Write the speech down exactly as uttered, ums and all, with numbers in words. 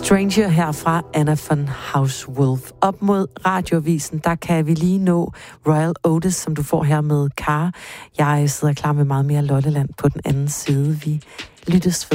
Stranger her fra Anna von Hauswolf. Op mod Radioavisen, der kan vi lige nå Royal Otis, som du får her med Car. Jeg sidder klar med meget mere Lolleland på den anden side. Vi lyttes ved.